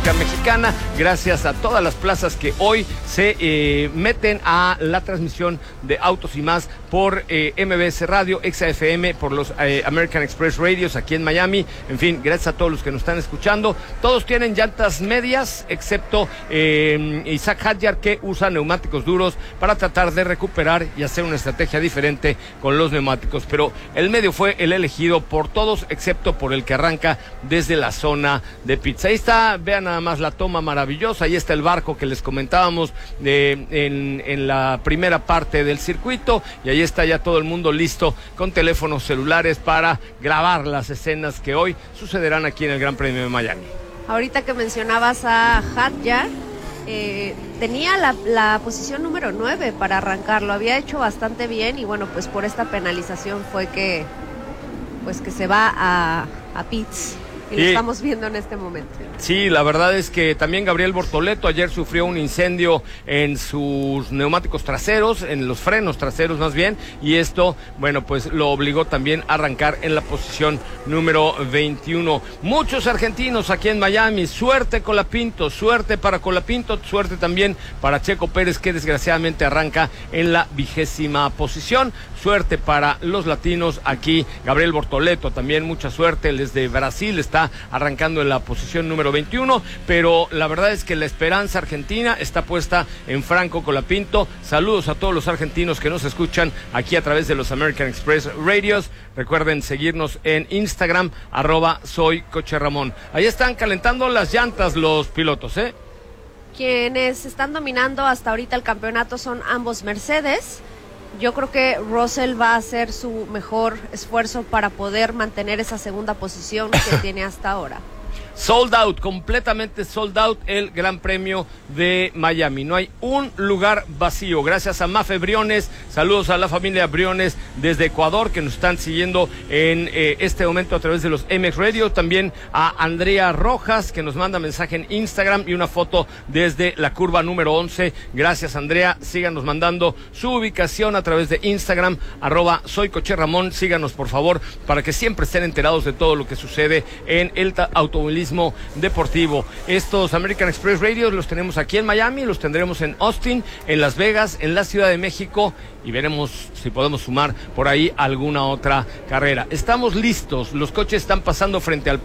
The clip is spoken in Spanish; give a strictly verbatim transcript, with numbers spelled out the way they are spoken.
República Mexicana, gracias a todas las plazas que hoy se eh, meten a la transmisión de Autos y Más por eh, M B S Radio, X A F M, por los eh, American Express Radios aquí en Miami. En fin, gracias a todos los que nos están escuchando. Todos tienen llantas medias, excepto eh, Isaac Hadjar, que usa neumáticos duros para tratar de recuperar y hacer una estrategia diferente con los neumáticos. Pero el medio fue el elegido por todos, excepto por el que arranca desde la zona de pits. Ahí está, vean nada más la toma maravillosa. Ahí está el barco que les comentábamos eh, en, en la primera parte del circuito, y ahí está ya todo el mundo listo con teléfonos celulares para grabar las escenas que hoy sucederán aquí en el Gran Premio de Miami. Ahorita que mencionabas a Hadjar, eh, tenía la, la posición número nueve para arrancar, lo había hecho bastante bien, y bueno, pues por esta penalización fue que pues que se va a, a pits. Y lo Sí. estamos viendo en este momento. Sí, la verdad es que también Gabriel Bortoleto ayer sufrió un incendio en sus neumáticos traseros, en los frenos traseros más bien, y esto, bueno, pues lo obligó también a arrancar en la posición número veintiuno. Muchos argentinos aquí en Miami, suerte Colapinto, suerte para Colapinto, suerte también para Checo Pérez, que desgraciadamente arranca en la vigésima posición. Suerte para los latinos aquí, Gabriel Bortoleto también, mucha suerte, él es de Brasil, está arrancando en la posición número veintiuno, pero la verdad es que la esperanza argentina está puesta en Franco Colapinto. Saludos a todos los argentinos que nos escuchan aquí a través de los American Express Radios. Recuerden seguirnos en Instagram, arroba soy Coche Ramón. Ahí están calentando las llantas los pilotos, ¿eh? Quienes están dominando hasta ahorita el campeonato son ambos Mercedes. Yo creo que Russell va a hacer su mejor esfuerzo para poder mantener esa segunda posición que tiene hasta ahora. Sold out, completamente sold out el Gran Premio de Miami. No hay un lugar vacío. Gracias a Mafe Briones. Saludos a la familia Briones desde Ecuador, que nos están siguiendo en eh, este momento a través de los M X Radio. También a Andrea Rojas, que nos manda mensaje en Instagram y una foto desde la curva número once. Gracias, Andrea. Síganos mandando su ubicación a través de Instagram, arroba soy Coche Ramón. Síganos, por favor, para que siempre estén enterados de todo lo que sucede en el automovilismo deportivo. Estos American Express Radios los tenemos aquí en Miami, los tendremos en Austin, en Las Vegas, en la Ciudad de México, y veremos si podemos sumar por ahí alguna otra carrera. Estamos listos, los coches están pasando frente al